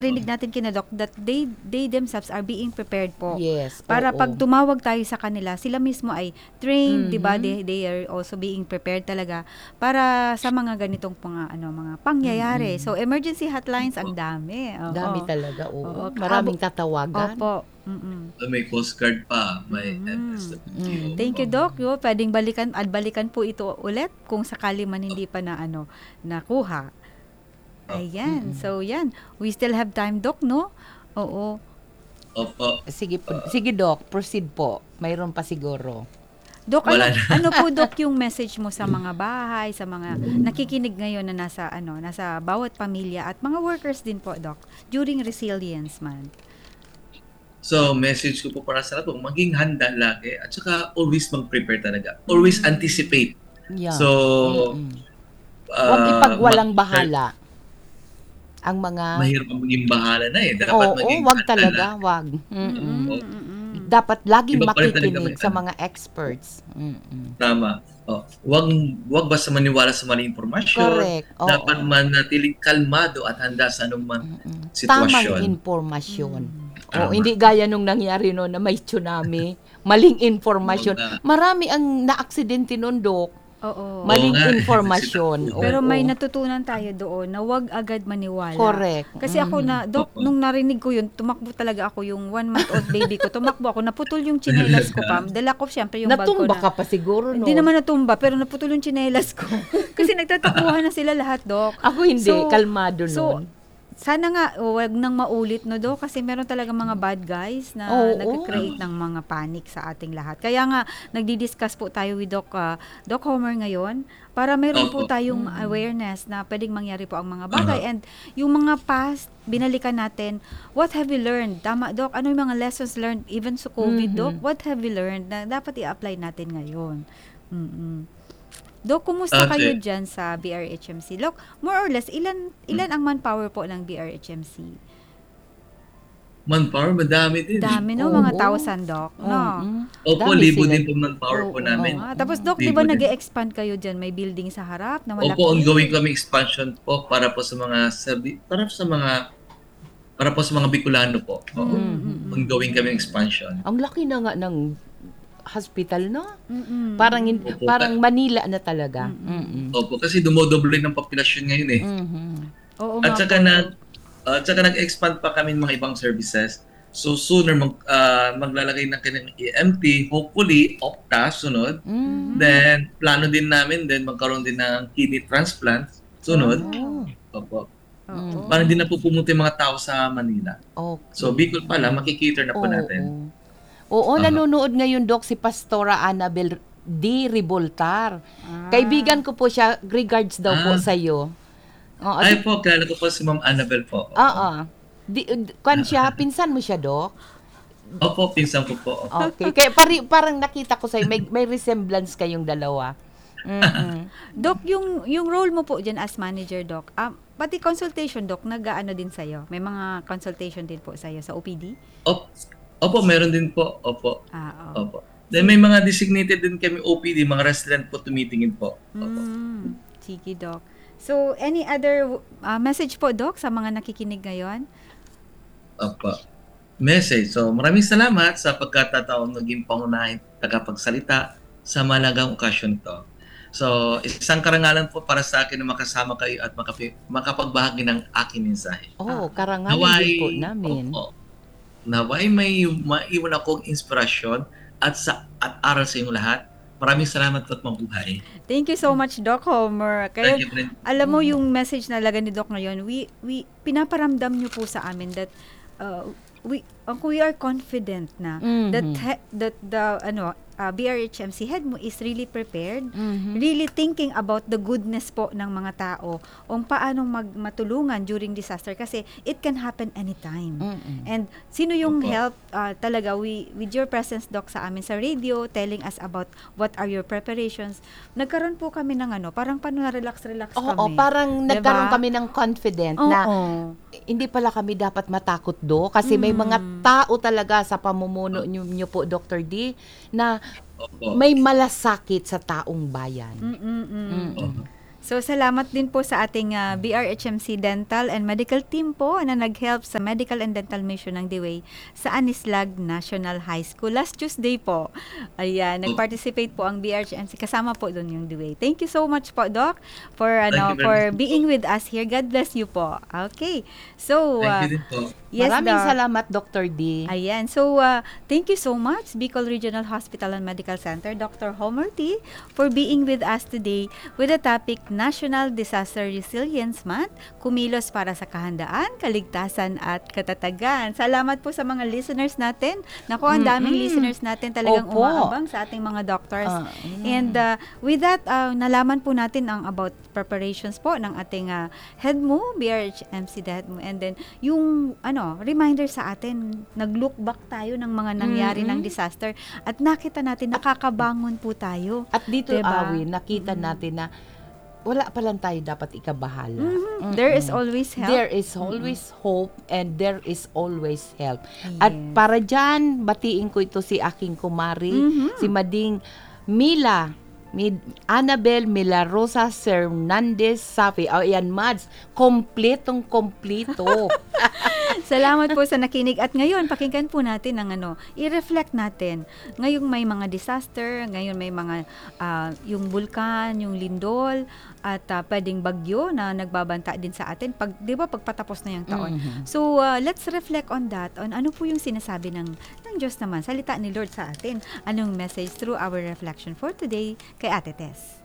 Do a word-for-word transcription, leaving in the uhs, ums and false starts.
rinig natin kina Doc that they they themselves are being prepared po. Yes, Para oo. pag tumawag tayo sa kanila, sila mismo ay trained, 'di ba? Mhm. They, they are also being prepared talaga para sa mga ganitong mga ano, mga pangyayari. Mm. So emergency hotlines ang dami. Oo. Dami talaga, Oo. oo. Maraming tatawagan. Opo. Mm. Ah, may Coast Guard pa, may Mm. M S W. Mm. Thank you, Doc. Yo, pwedeng balikan at balikan po ito ulit kung sakali man hindi pa na ano nakuha. Ayan. Mm-mm. So, yan. We still have time, Doc, no? Oo. Opo. Sige po, sige Doc, proceed po. Mayroon pa siguro. Doc, ano, Wala na. ano po, Doc, yung message mo sa mga bahay, sa mga nakikinig ngayon na nasa, ano, nasa bawat pamilya at mga workers din po, Doc, during Resilience Month? So, message ko po para sa lahat po, maging handa lagi at saka always mag-prepare talaga. Always Mm. anticipate. Yeah. So, Mm-mm. ah, Huwag ipagwalang mag- bahala. Ang mga Mahirap ang maging bahala na eh. Dapat Oo, maging wag handa talaga, lang. wag. Mm-mm. Mm-mm. Mm-mm. Dapat laging Iba pa rin talaga makikinig may sa ano. mga experts. Mm-mm. Tama. Oh, wag wag basta maniwala sa maling impormasyon. Correct. Oo. Dapat manatiling kalmado at handa sa anumang Mm-mm. sitwasyon. Tamang impormasyon. Mm. O, Tama. hindi gaya nung nangyari noon na may tsunami. Maling impormasyon. Oo nga. Marami ang naaksidente noon, Dok. Oo. Maling nga. informasyon. Oo. Pero Oo. may natutunan tayo doon na wag agad maniwala. Correct. Kasi ako Mm. na, Doc, Oo. nung narinig ko yun, tumakbo talaga ako yung one-month-old baby ko. Tumakbo ako, naputol yung tsinelas ko, Pam. Dala ko siyempre yung bag ko Natumba na. ka pa siguro, no? Hindi naman natumba, pero naputol yung tsinelas ko. Kasi nagtatakbuhan na sila lahat, Doc. Ako hindi, So- kalmado so, noon. Sana nga, oh, wag nang maulit, no, Doc? Kasi meron talaga mga bad guys na Oo. nag-create ng mga panic sa ating lahat. Kaya nga, nagdi-discuss po tayo with Doc, ah, Doc Homer ngayon para meron po Opo. tayong Mm. awareness na pwedeng mangyari po ang mga bagay. And yung mga past, binalikan natin, what have we learned? Tama, Doc, ano yung mga lessons learned even sa COVID, Mhm. Doc? What have we learned na dapat i-apply natin ngayon? Mm-mm. Doc, kumusta Okay. kayo dyan sa B R H M C? Look, more or less, ilan ilan ang manpower po ng B R H M C? Manpower, madami din. Dami, no? Oo. Mga thousand, Doc, no? Mm-mm. Opo, Dami libo sila. din po manpower po Oo, namin. oo. Ah, tapos, Doc, di Libo ba din. nag-expand kayo dyan? May building sa harap na malaki? Opo, ongoing kami expansion po para po sa mga serbi- para sa mga para po sa mga Bicolano po. Oo. Mhm. Ongoing kami expansion. Ang laki na nga ng hospital, no? Mm-mm. Parang hin- Opo. parang Manila na talaga. Mm-mm. Mm-mm. Opo, kasi dumodoble ng populasyon ngayon eh. Mhm. Oo At nga saka po, nag Doc. at saka nag-expand pa kami ng mga ibang services. So sooner mag ah, maglalagay ng kanilang E M T, hopefully Opta sunod. Mm. Then plano din namin din magkaroon din ng kidney transplant sunod. Oh. Opo. Oo. Para hindi na po pumunta yung mga tao sa Manila. Okay. So Bicol pala makikater na po natin. Oo, Aha. nanonood ngayon, Doc, si Pastora Annabel D. Riboltar. Ah. Kaibigan ko po siya, regards daw po Ah. sa iyo. Oo, Ay di- po, kilala ko po si Ma'am Annabel po. Oo. Di, d- kwan siya, pinsan mo siya, Doc? Opo, pinsan ko po. Okay. Kaya pari, parang nakita ko sa'yo, may, may resemblance kayong dalawa. Mm-mm. Doc, yung yung role mo po dyan as manager, Doc, ah, pati consultation, Doc, nag-ano din sa'yo? May mga consultation din po sa'yo sa O P D? Opo, opo meron din po. Opo. Ah, oo. Opo. Then may mga designated din kami O P D, mga resident po tumitingin po. Opo. Mm, sige, Doc. So, any other ah, message po, Doc, sa mga nakikinig ngayon? Opo. Message. So, maraming salamat sa pagkatataong naging pangunahing tagapagsalita sa malagang okasyon to. So, isang karangalan po para sa akin na makasama kayo at makapi- makapagbahagi ng aking mensahe. Oh, Ah. karangalan din po namin. Opo. Naway may maiwan akong inspirasyon at sa at aral sa inyong lahat. Maraming salamat at mabuhay. Thank you so much, Doc Homer. Kaya, Thank you, friend. alam mo yung message na laga ni Doc ngayon, we, we, pinaparamdam niyo po sa amin that uh, we, uh, we are confident na Mhm. that, he- that the, ano, uh, B R H M C head mo is really prepared, Mhm. really thinking about the goodness po ng mga tao kung paano mag matulungan during disaster kasi it can happen anytime. Mm-mm. And sino yung Opo. help uh, talaga we with your presence, Doc, sa amin sa radio telling us about what are your preparations. Nagkaroon po kami ng ano, parang paano na relax relax Oo, kami. parang Diba? nagkaroon kami ng confident Oo. na hindi pala kami dapat matakot, do kasi may Mm. mga tao talaga sa pamumuno niyo, niyo po, Doctor D, na Opo. may malasakit sa taong bayan. Mm-mm-mm. Mm-mm. Opo. So, salamat din po sa ating ah, B R H M C Dental and Medical Team po na nag-help sa Medical and Dental Mission ng Dewey sa Anislag National High School. Last Tuesday po, ayan, nag-participate po ang B R H M C. Kasama po doon yung Dewey. Thank you so much po, Doc, for ano you very for much being with us here. God bless you po. Okay. So, Thank ah, you din po. yes, Maraming Doc. salamat, Doctor D. Ayan. So, uh, thank you so much, Bicol Regional Hospital and Medical Center, Doctor Homer T, for being with us today with the topic National Disaster Resilience Month, kumilos para sa kahandaan, kaligtasan at katatagan. Salamat po sa mga listeners natin. Naku, ang daming Mm-mm. listeners natin talagang Opo. umaabang sa ating mga doctors. Ah, mm. And uh, with that, uh, nalaman po natin ang about preparations po ng ating uh, head mo, B R H M C head mo. And then, yung ano, reminder sa atin, nag-look back tayo ng mga nangyari ng Mm-mm. disaster at nakita natin, nakakabangon po tayo. At dito, Diba? Awi, nakita natin na wala pa lang tayo dapat ikabahala. Mhm. There is always help. There is always hope and there is always help. At Yes. para dyan, batiin ko ito si aking kumari, Mhm. si Mading Mila, Mid, Annabel Milarosa Hernandez Safi. O, yan, Mads. Kompletong kompleto. Salamat po sa nakinig. At ngayon, pakinggan po natin ang ano, i-reflect natin. Ngayong may mga disaster, ngayon may mga, ah, yung bulkan, yung lindol, at ah, pwedeng bagyo na nagbabanta din sa atin. Pag, di ba, pagpatapos na yung taon. Mhm. So, ah, let's reflect on that, on ano po yung sinasabi ng, ng Diyos naman, salita ni Lord sa atin. Anong message through our reflection for today kay Ate Tess?